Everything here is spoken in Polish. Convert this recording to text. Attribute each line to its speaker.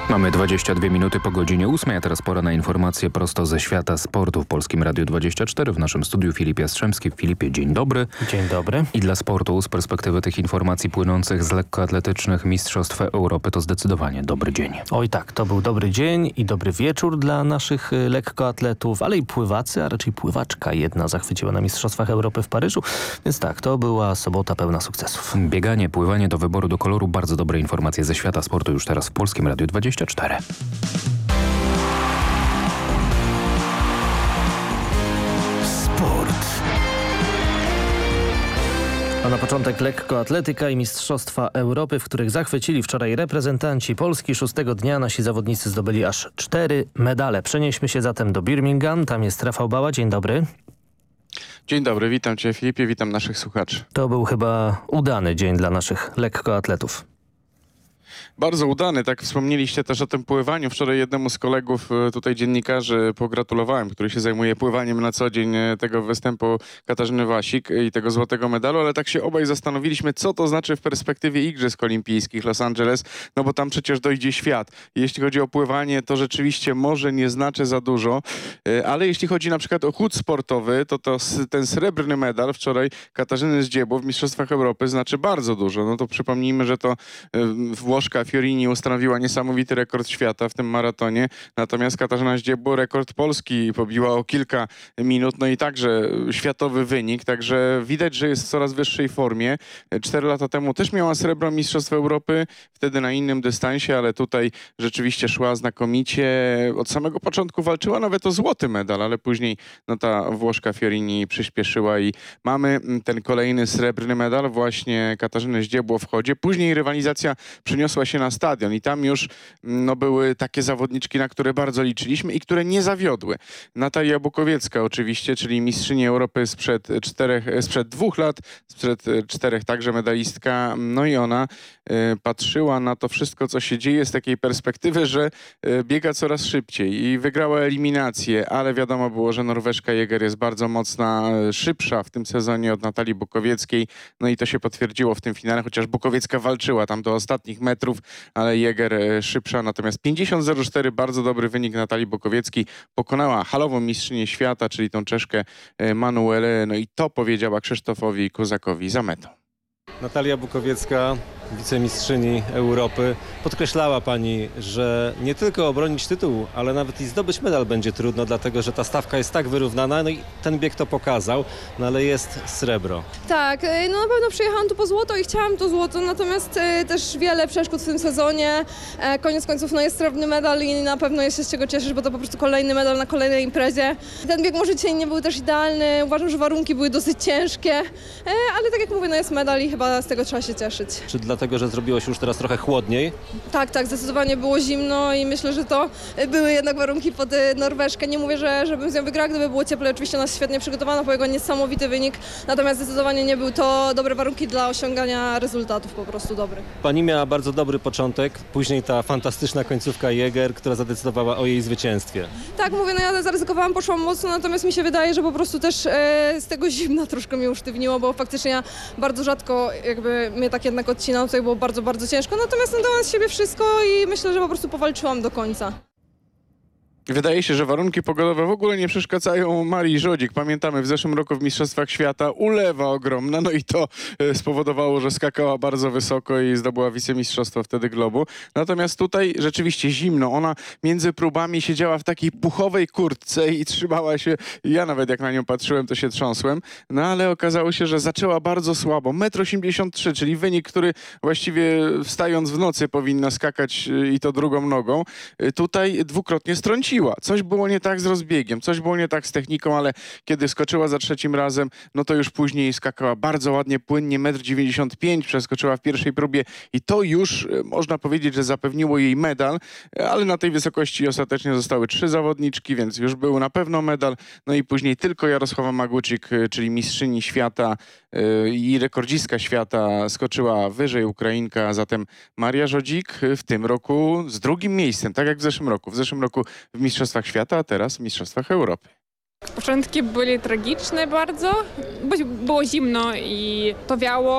Speaker 1: Mamy 22 minuty po godzinie 8, a teraz pora na informacje prosto ze świata sportu w Polskim Radiu 24. W naszym studiu Filip Jastrzębski. Filipie, dzień dobry.
Speaker 2: Dzień dobry.
Speaker 1: I dla sportu z perspektywy tych informacji płynących z lekkoatletycznych Mistrzostw Europy to zdecydowanie dobry dzień.
Speaker 2: Oj tak, to był dobry dzień i dobry wieczór dla naszych lekkoatletów, ale i pływacy, a raczej pływaczka jedna zachwyciła na Mistrzostwach Europy w Paryżu. Więc tak, to była sobota pełna sukcesów.
Speaker 1: Bieganie, pływanie do wyboru, do koloru. Bardzo dobre informacje ze świata sportu już teraz w Polskim Radiu 24.
Speaker 2: Sport. A na początek lekkoatletyka i Mistrzostwa Europy, w których zachwycili wczoraj reprezentanci Polski. 6. dnia nasi zawodnicy zdobyli aż 4 medale. Przenieśmy się zatem do Birmingham. Tam jest Rafał Bała. Dzień dobry.
Speaker 3: Dzień dobry, witam Cię Filipie, witam naszych słuchaczy.
Speaker 2: To był chyba udany dzień dla naszych lekkoatletów.
Speaker 3: Bardzo udany, tak wspomnieliście też o tym pływaniu. Wczoraj jednemu z kolegów, tutaj dziennikarzy, pogratulowałem, który się zajmuje pływaniem na co dzień, tego występu Katarzyny Wasik i tego złotego medalu, ale tak się obaj zastanowiliśmy, co to znaczy w perspektywie Igrzysk Olimpijskich Los Angeles, no bo tam przecież dojdzie świat. Jeśli chodzi o pływanie, to rzeczywiście może nie znaczy za dużo, ale jeśli chodzi na przykład o chód sportowy, to ten srebrny medal wczoraj Katarzyny Zdziebło w Mistrzostwach Europy znaczy bardzo dużo. No to przypomnijmy, że to Włoszka Fiorini ustanowiła niesamowity rekord świata w tym maratonie, natomiast Katarzyna Zdziebło rekord Polski pobiła o kilka minut, no i także światowy wynik, także widać, że jest w coraz wyższej formie. 4 lata temu też miała srebro Mistrzostw Europy, wtedy na innym dystansie, ale tutaj rzeczywiście szła znakomicie. Od samego początku walczyła nawet o złoty medal, ale później no ta Włoszka Fiorini przyspieszyła i mamy ten kolejny srebrny medal właśnie Katarzyny Zdziebło w chodzie. Później rywalizacja przeniosła się na stadion i tam już no, były takie zawodniczki, na które bardzo liczyliśmy i które nie zawiodły. Natalia Bukowiecka oczywiście, czyli mistrzyni Europy sprzed 2 lat, sprzed 4 także medalistka. No i ona patrzyła na to wszystko, co się dzieje z takiej perspektywy, że biega coraz szybciej i wygrała eliminację, ale wiadomo było, że Norweżka Jäger jest bardzo mocna, szybsza w tym sezonie od Natalii Bukowieckiej. No i to się potwierdziło w tym finale, chociaż Bukowiecka walczyła tam do ostatnich metrów, ale Jäger szybsza. Natomiast 50:04, bardzo dobry wynik Natalii Bukowieckiej. Pokonała halową mistrzynię świata, czyli tą Czeszkę Manuelę. No i to powiedziała Krzysztofowi Kozakowi za metą.
Speaker 4: Natalia Bukowiecka, wicemistrzyni Europy. Podkreślała pani, że nie tylko obronić tytuł, ale nawet i zdobyć medal będzie trudno, dlatego że ta stawka jest tak wyrównana, no i ten bieg to pokazał, no ale jest srebro.
Speaker 5: Tak, no na pewno przyjechałam tu po złoto i chciałam to złoto, natomiast też wiele przeszkód w tym sezonie. Koniec końców no jest srebrny medal i na pewno jest się z czego cieszyć, bo to po prostu kolejny medal na kolejnej imprezie. Ten bieg może dzisiaj nie był też idealny, uważam, że warunki były dosyć ciężkie, ale tak jak mówię, no jest medal i chyba z tego trzeba się cieszyć.
Speaker 4: Czy dlatego, że zrobiło się już teraz trochę chłodniej?
Speaker 5: Tak, zdecydowanie było zimno i myślę, że to były jednak warunki pod Norweżkę. Nie mówię, żebym z nią wygrała, gdyby było cieplej. Oczywiście ona jest świetnie przygotowana, pojechała niesamowity wynik, natomiast zdecydowanie nie był to dobre warunki dla osiągania rezultatów po prostu dobrych.
Speaker 4: Pani miała bardzo dobry początek, później ta fantastyczna końcówka Jäger, która zadecydowała o jej zwycięstwie.
Speaker 5: Tak, mówię, no ja zaryzykowałam, poszłam mocno, natomiast mi się wydaje, że po prostu też z tego zimna troszkę mnie usztywniło, bo faktycznie ja bardzo rzadko jakby mnie tak jednak odcinał, tutaj było bardzo, bardzo ciężko, natomiast no dałam z siebie wszystko i myślę, że po prostu powalczyłam do końca.
Speaker 3: Wydaje się, że warunki pogodowe w ogóle nie przeszkadzają Marii Żodzik. Pamiętamy, w zeszłym roku w Mistrzostwach Świata ulewa ogromna, no i to spowodowało, że skakała bardzo wysoko i zdobyła wicemistrzostwo wtedy globu. Natomiast tutaj rzeczywiście zimno. Ona między próbami siedziała w takiej puchowej kurtce i trzymała się. Ja nawet jak na nią patrzyłem, to się trząsłem. No ale okazało się, że zaczęła bardzo słabo. 1,83 m, czyli wynik, który właściwie wstając w nocy powinna skakać i to drugą nogą. Tutaj dwukrotnie strąciła. Coś było nie tak z rozbiegiem, coś było nie tak z techniką, ale kiedy skoczyła za 3. razem, no to już później skakała bardzo ładnie, płynnie, 1,95 m, przeskoczyła w pierwszej próbie i to już można powiedzieć, że zapewniło jej medal, ale na tej wysokości ostatecznie zostały 3 zawodniczki, więc już był na pewno medal. No i później tylko Jarosława Magłuczyk, czyli mistrzyni świata i rekordzistka świata, skoczyła wyżej, Ukrainka, zatem Maria Żodzik w tym roku z 2. miejscem, tak jak w zeszłym roku. W zeszłym roku w Mistrzostwach Świata, a teraz w Mistrzostwach Europy.
Speaker 6: Początki były tragiczne bardzo, bo było zimno i to wiało.